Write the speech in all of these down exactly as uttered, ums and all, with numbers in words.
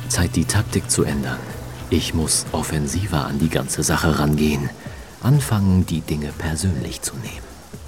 Zeit, die Taktik zu ändern. Ich muss offensiver an die ganze Sache rangehen. Anfangen, die Dinge persönlich zu nehmen.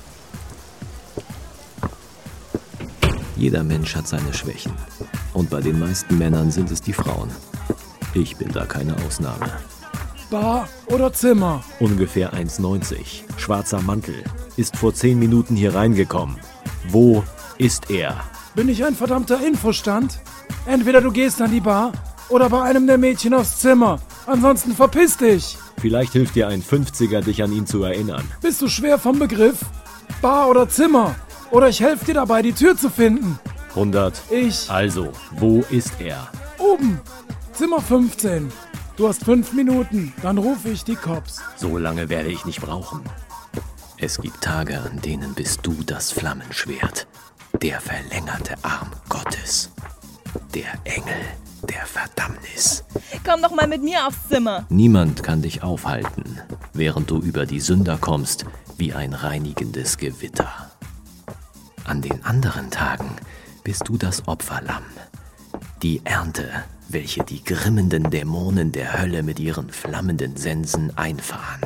Jeder Mensch hat seine Schwächen. Und bei den meisten Männern sind es die Frauen. Ich bin da keine Ausnahme. Bar oder Zimmer? Ungefähr eins neunzig, schwarzer Mantel, ist vor zehn Minuten hier reingekommen. Wo ist er? Bin ich ein verdammter Infostand? Entweder du gehst an die Bar oder bei einem der Mädchen aufs Zimmer. Ansonsten verpiss dich. Vielleicht hilft dir ein Fünfziger, dich an ihn zu erinnern. Bist du schwer vom Begriff? Bar oder Zimmer? Oder ich helfe dir dabei, die Tür zu finden. hundert. Ich. Also, wo ist er? Oben. Zimmer fünfzehn. Du hast fünf Minuten, dann rufe ich die Cops. So lange werde ich nicht brauchen. Es gibt Tage, an denen bist du das Flammenschwert. Der verlängerte Arm Gottes. Der Engel der Verdammnis. Komm doch mal mit mir aufs Zimmer. Niemand kann dich aufhalten, während du über die Sünder kommst wie ein reinigendes Gewitter. An den anderen Tagen bist du das Opferlamm. Die Ernte, welche die grimmenden Dämonen der Hölle mit ihren flammenden Sensen einfahren.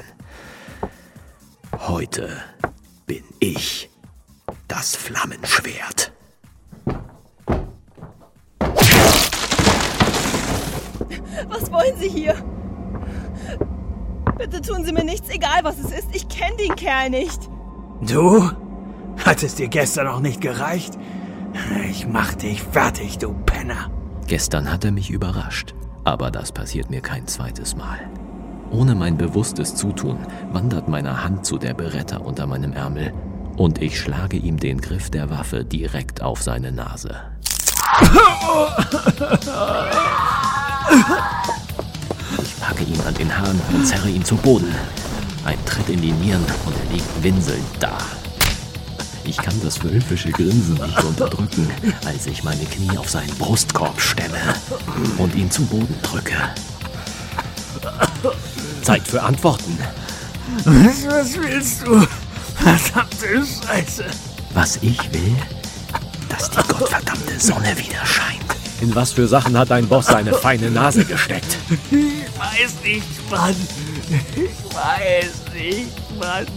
Heute bin ich das Flammenschwert. Was wollen Sie hier? Bitte tun Sie mir nichts, egal was es ist. Ich kenne den Kerl nicht. Du? Hat es dir gestern noch nicht gereicht? Ich mach dich fertig, du Penner. Gestern hat er mich überrascht, aber das passiert mir kein zweites Mal. Ohne mein bewusstes Zutun wandert meine Hand zu der Beretta unter meinem Ärmel und ich schlage ihm den Griff der Waffe direkt auf seine Nase. Ich packe ihn an den Haaren und zerre ihn zu Boden. Ein Tritt in die Nieren und er liegt winselnd da. Ich kann das wölfische Grinsen nicht unterdrücken, als ich meine Knie auf seinen Brustkorb stemme und ihn zu Boden drücke. Zeit für Antworten. Was, was willst du? Verdammte Scheiße. Was ich will, dass die gottverdammte Sonne wieder scheint. In was für Sachen hat dein Boss seine feine Nase gesteckt? Ich weiß nicht, Mann. Ich weiß nicht, Mann.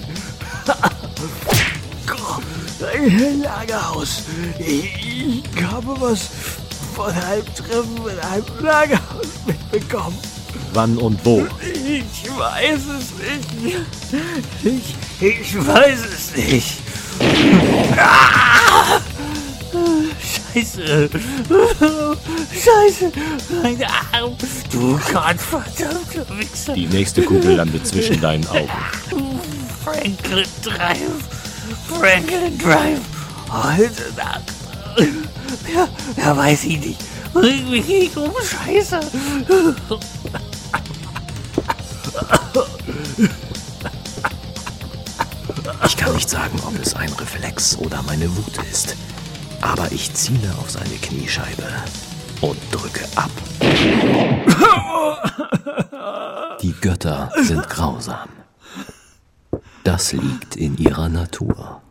Ein Lagerhaus. Ich, ich habe was von einem Treffen in einem Lagerhaus mitbekommen. Wann und wo? Ich weiß es nicht. Ich, ich weiß es nicht. Ah! Scheiße. Scheiße. Mein Arm. Du gottverdammter Wichser. Die nächste Kugel landet zwischen deinen Augen. Franklin Drive. Franklin Drive. Heute Nacht. Wer, wer weiß ich nicht. Bring mich nicht um, Scheiße. Ich kann nicht sagen, ob es ein Reflex oder meine Wut ist. Aber ich ziele auf seine Kniescheibe und drücke ab. Die Götter sind grausam. Das liegt in ihrer Natur.